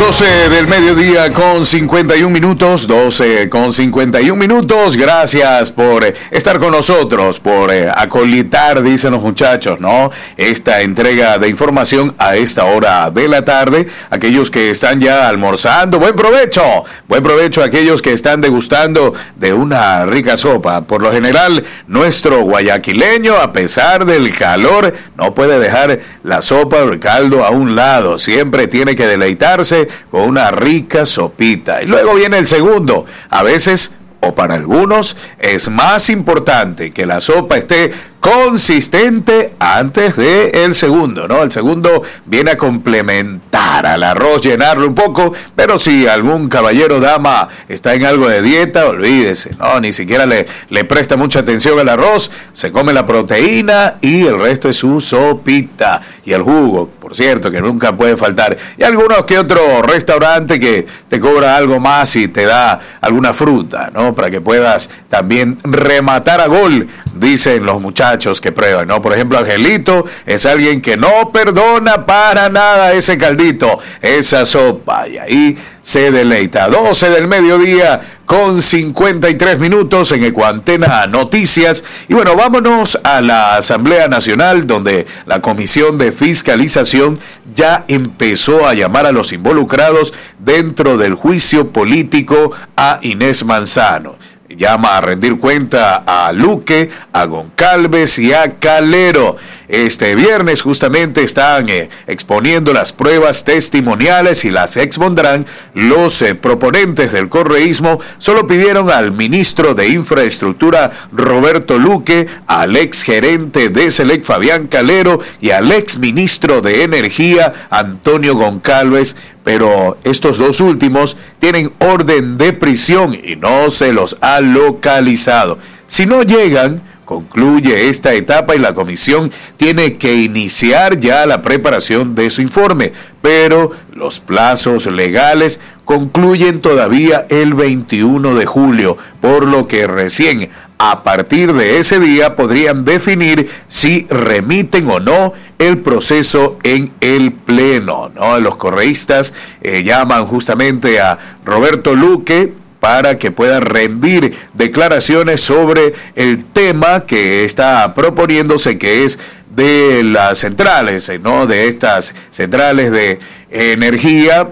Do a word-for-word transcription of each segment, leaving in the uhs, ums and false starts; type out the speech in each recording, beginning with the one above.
doce del mediodía con cincuenta y un minutos, doce con cincuenta y un minutos. Gracias por estar con nosotros, por eh, acolitar, dicen los muchachos, ¿no? Esta entrega de información a esta hora de la tarde. Aquellos que están ya almorzando, buen provecho. Buen provecho a aquellos que están degustando de una rica sopa. Por lo general, nuestro guayaquileño, a pesar del calor, no puede dejar la sopa o el caldo a un lado. Siempre tiene que deleitarse con una rica sopita. Y luego viene el segundo. A veces, o para algunos, es más importante que la sopa esté consistente antes de el segundo, ¿no? El segundo viene a complementar al arroz, llenarlo un poco, pero si algún caballero dama está en algo de dieta, olvídese, ¿no? Ni siquiera le, le presta mucha atención al arroz, se come la proteína y el resto es su sopita y el jugo, por cierto, que nunca puede faltar. Y algunos que otro restaurante que te cobra algo más y te da alguna fruta, ¿no? Para que puedas también rematar a gol, dicen los muchachos que prueban, ¿no? Por ejemplo, Angelito es alguien que no perdona para nada ese caldito, esa sopa, y ahí se deleita. doce del mediodía con cincuenta y tres minutos en Ecuantena Noticias. Y bueno, vámonos a la Asamblea Nacional, donde la Comisión de Fiscalización ya empezó a llamar a los involucrados dentro del juicio político a Inés Manzano. Llama a rendir cuenta a Luque, a Goncalves y a Calero. Este viernes justamente están eh, exponiendo las pruebas testimoniales y las expondrán. Los eh, proponentes del correísmo solo pidieron al ministro de Infraestructura Roberto Luque, al ex gerente de Selec Fabián Calero y al ex ministro de Energía Antonio Goncalves, pero estos dos últimos tienen orden de prisión y no se los ha localizado. Si no llegan, concluye esta etapa y la comisión tiene que iniciar ya la preparación de su informe, pero los plazos legales concluyen todavía el veintiuno de julio, por lo que recién a partir de ese día podrían definir si remiten o no el proceso en el pleno, ¿no? Los correístas eh, llaman justamente a Roberto Luque para que pueda rendir declaraciones sobre el tema que está proponiéndose, que es de las centrales, ¿no? De estas centrales de energía,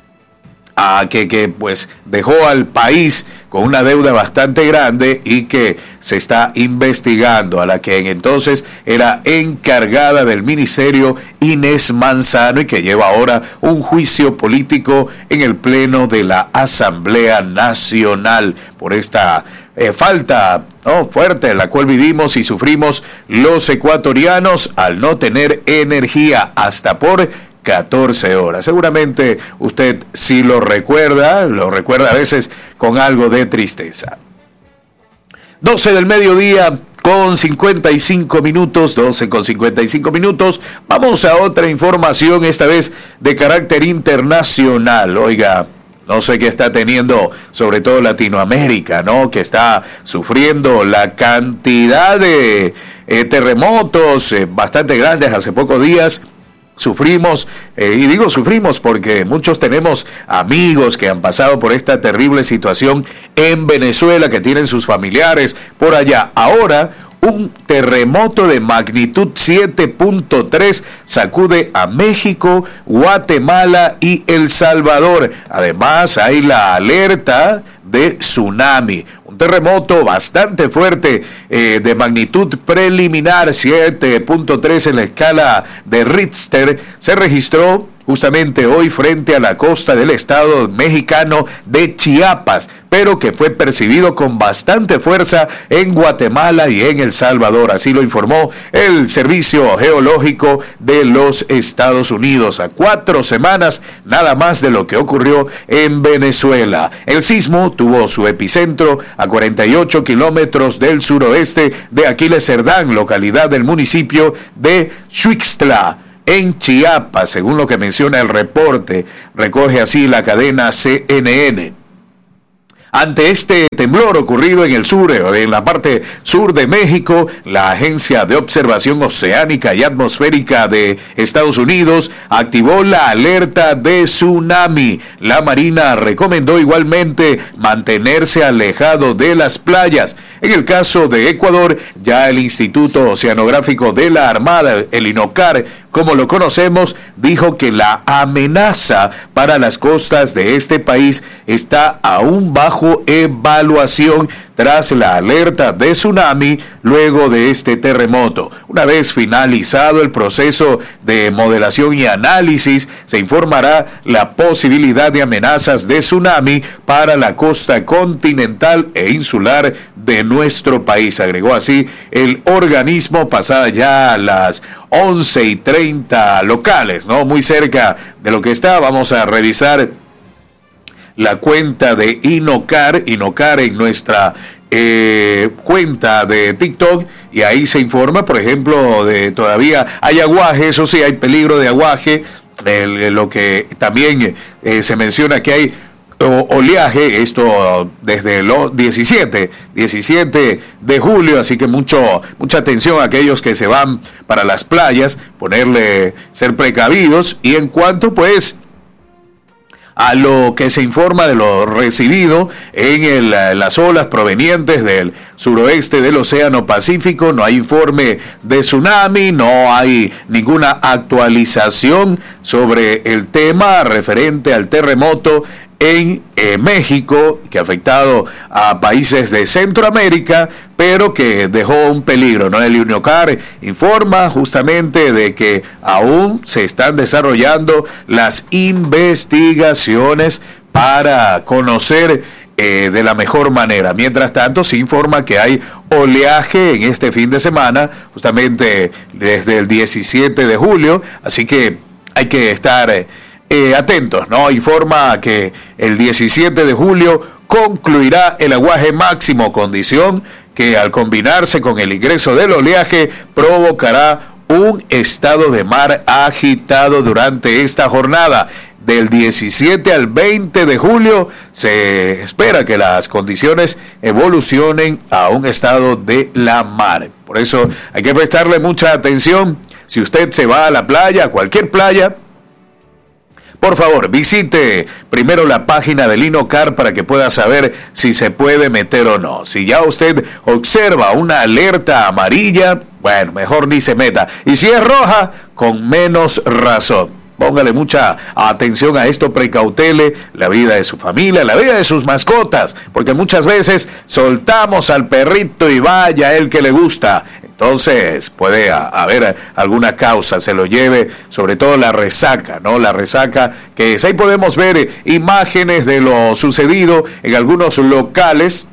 a que, que pues dejó al país con una deuda bastante grande y que se está investigando, a la que entonces era encargada del ministerio Inés Manzano y que lleva ahora un juicio político en el pleno de la Asamblea Nacional por esta eh, falta ¿no? fuerte en la cual vivimos y sufrimos los ecuatorianos al no tener energía hasta por catorce horas. Seguramente usted sí lo recuerda, lo recuerda a veces con algo de tristeza. doce del mediodía con cincuenta y cinco minutos, doce con cincuenta y cinco minutos. Vamos a otra información, esta vez de carácter internacional. Oiga, no sé qué está teniendo, sobre todo Latinoamérica, ¿no? Que está sufriendo la cantidad de eh, terremotos eh, bastante grandes hace pocos días. Sufrimos, eh, y digo sufrimos porque muchos tenemos amigos que han pasado por esta terrible situación en Venezuela, que tienen sus familiares por allá. Ahora, un terremoto de magnitud siete punto tres sacude a México, Guatemala y El Salvador. Además, hay la alerta de tsunami. Un terremoto bastante fuerte eh, de magnitud preliminar siete punto tres en la escala de Richter se registró justamente hoy frente a la costa del estado mexicano de Chiapas, pero que fue percibido con bastante fuerza en Guatemala y en El Salvador. Así lo informó el Servicio Geológico de los Estados Unidos, a cuatro semanas nada más de lo que ocurrió en Venezuela. El sismo tuvo su epicentro a cuarenta y ocho kilómetros del suroeste de Aquiles Cerdán, localidad del municipio de Xuixtla, en Chiapas, según lo que menciona el reporte, recoge así la cadena C N N. Ante este temblor ocurrido en el sur, en la parte sur de México, la Agencia de Observación Oceánica y Atmosférica de Estados Unidos activó la alerta de tsunami. La Marina recomendó igualmente mantenerse alejado de las playas. En el caso de Ecuador, ya el Instituto Oceanográfico de la Armada, el INOCAR, como lo conocemos, dijo que la amenaza para las costas de este país está aún bajo evaluación tras la alerta de tsunami luego de este terremoto. Una vez finalizado el proceso de modelación y análisis, se informará la posibilidad de amenazas de tsunami para la costa continental e insular de nuestro país, agregó así el organismo, pasada ya a las once y treinta locales, ¿no? Muy cerca de lo que está. Vamos a revisar la cuenta de INOCAR, INOCAR en nuestra eh, cuenta de TikTok, y ahí se informa, por ejemplo, de todavía hay aguaje, eso sí, hay peligro de aguaje, eh, lo que también eh, se menciona que hay oleaje, esto desde los diecisiete de julio, así que mucho mucha atención a aquellos que se van para las playas, ponerle, ser precavidos. Y en cuanto pues a lo que se informa de lo recibido en el, las olas provenientes del suroeste del Océano Pacífico, no hay informe de tsunami, no hay ninguna actualización sobre el tema referente al terremoto en eh, México, que ha afectado a países de Centroamérica, pero que dejó un peligro, ¿no? El INOCAR informa justamente de que aún se están desarrollando las investigaciones para conocer eh, de la mejor manera. Mientras tanto, se informa que hay oleaje en este fin de semana, justamente desde el diecisiete de julio, así que hay que estar Eh, Eh, atentos, ¿no? Informa que el diecisiete de julio concluirá el aguaje máximo, condición que al combinarse con el ingreso del oleaje provocará un estado de mar agitado durante esta jornada. Del diecisiete al veinte de julio se espera que las condiciones evolucionen a un estado de la mar. Por eso hay que prestarle mucha atención. Si usted se va a la playa, a cualquier playa, por favor, visite primero la página del INOCAR para que pueda saber si se puede meter o no. Si ya usted observa una alerta amarilla, bueno, mejor ni se meta. Y si es roja, con menos razón. Póngale mucha atención a esto, precautele la vida de su familia, la vida de sus mascotas, porque muchas veces soltamos al perrito y vaya el que le gusta. Entonces puede haber alguna causa, se lo lleve, sobre todo la resaca, ¿no? La resaca, que es, ahí podemos ver imágenes de lo sucedido en algunos locales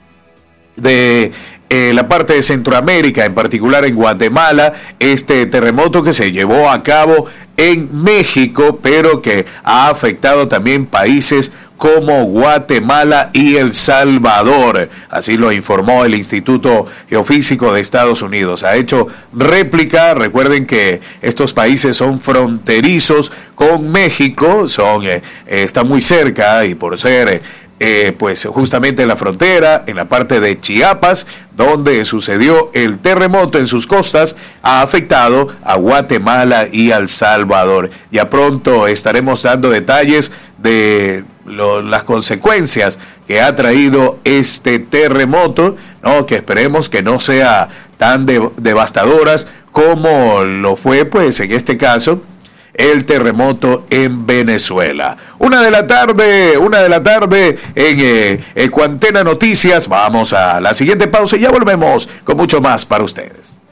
de eh, la parte de Centroamérica, en particular en Guatemala, este terremoto que se llevó a cabo en México, pero que ha afectado también países como Guatemala y El Salvador. Así lo informó el Instituto Geofísico de Estados Unidos. Ha hecho réplica. Recuerden que estos países son fronterizos con México, son eh, están muy cerca, y por ser eh, Eh, pues justamente en la frontera, en la parte de Chiapas, donde sucedió el terremoto en sus costas, ha afectado a Guatemala y a El Salvador. Ya pronto estaremos dando detalles de lo, las consecuencias que ha traído este terremoto, ¿no? Que esperemos que no sea tan de, devastadoras como lo fue, pues en este caso, el terremoto en Venezuela. Una de la tarde, una de la tarde en eh, Ecuantena Noticias. Vamos a la siguiente pausa y ya volvemos con mucho más para ustedes.